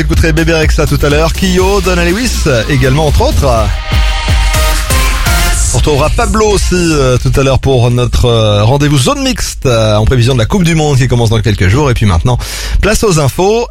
écouterez Bébé Rexha tout à l'heure, Kyo, Donna Lewis également entre autres. On retrouvera Pablo aussi tout à l'heure pour notre rendez-vous zone mixte en prévision de la Coupe du Monde qui commence dans quelques jours. Et puis maintenant, place aux infos.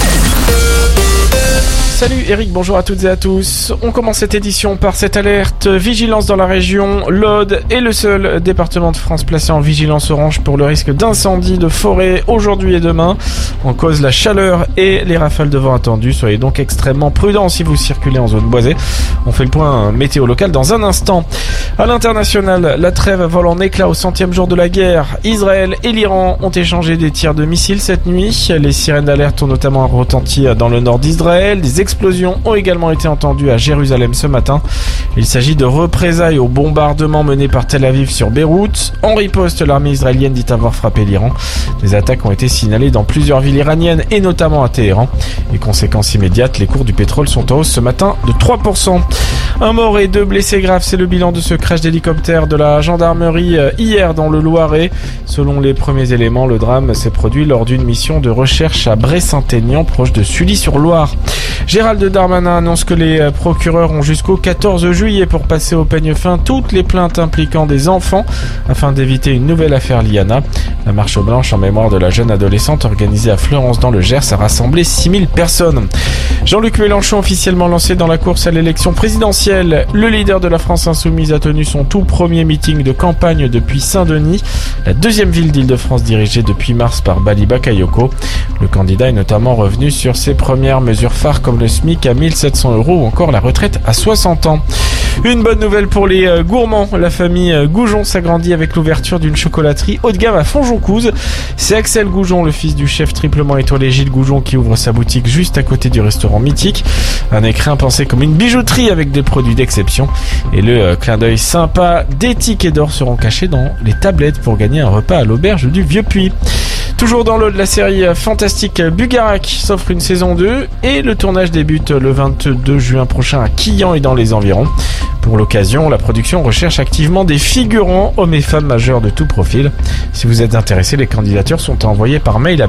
Salut Eric, bonjour à toutes et à tous. On commence cette édition par cette alerte vigilance dans la région. L'Aude est le seul département de France placé en vigilance orange pour le risque d'incendie de forêt aujourd'hui et demain. En cause la chaleur et les rafales de vent attendues. Soyez donc extrêmement prudents si vous circulez en zone boisée. On fait le point météo local dans un instant. À l'international, la trêve vole en éclats au 100e jour de la guerre. Israël et l'Iran ont échangé des tirs de missiles cette nuit. Les sirènes d'alerte ont notamment retenti dans le nord d'Israël. Des explosions ont également été entendues à Jérusalem ce matin. Il s'agit de représailles aux bombardements menés par Tel Aviv sur Beyrouth. En riposte, l'armée israélienne dit avoir frappé l'Iran. Des attaques ont été signalées dans plusieurs villes iraniennes et notamment à Téhéran. Les conséquences immédiates, les cours du pétrole sont en hausse ce matin de 3%. Un mort et 2 blessés graves, c'est le bilan de ce crash d'hélicoptère de la gendarmerie hier dans le Loiret. Selon les premiers éléments, le drame s'est produit lors d'une mission de recherche à Bray-Saint-Aignan, proche de Sully-sur-Loire. Gérald Darmanin annonce que les procureurs ont jusqu'au 14 juillet pour passer au peigne fin toutes les plaintes impliquant des enfants afin d'éviter une nouvelle affaire Liana. La marche blanche en mémoire de la jeune adolescente organisée à Fleurance dans le Gers a rassemblé 6000 personnes. Jean-Luc Mélenchon officiellement lancé dans la course à l'élection présidentielle. Le leader de la France Insoumise a tenu son tout premier meeting de campagne depuis Saint-Denis, la deuxième ville d'Île-de-France dirigée depuis mars par Bali Bakayoko. Le candidat est notamment revenu sur ses premières mesures phares comme le SMIC à 1700 € ou encore la retraite à 60 ans. Une bonne nouvelle pour les gourmands. La famille Goujon s'agrandit avec l'ouverture d'une chocolaterie haut de gamme à Fonjoncouze. C'est Axel Goujon, le fils du chef triplement étoilé Gilles Goujon, qui ouvre sa boutique juste à côté du restaurant mythique. Un écrin pensé comme une bijouterie avec des produits d'exception. Et le clin d'œil sympa, des tickets d'or seront cachés dans les tablettes pour gagner un repas à l'auberge du Vieux-Puy. Toujours dans l'eau de la série fantastique, Bugarak s'offre une saison 2 et le tournage débute le 22 juin prochain à Quillan et dans les environs. Pour l'occasion, la production recherche activement des figurants, hommes et femmes majeurs de tout profil. Si vous êtes intéressé, les candidatures sont envoyées par mail à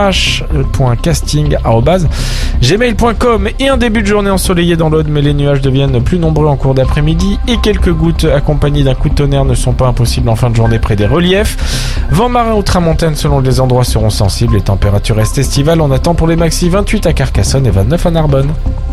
bugarache.casting@gmail.com. Et un début de journée ensoleillé dans l'Aude, mais les nuages deviennent plus nombreux en cours d'après-midi et quelques gouttes accompagnées d'un coup de tonnerre ne sont pas impossibles en fin de journée près des reliefs. Vent marin ou tramontane selon les endroits seront sensibles. Les températures restent estivales. On attend pour les maxi 28 à Carcassonne et 29 à Narbonne.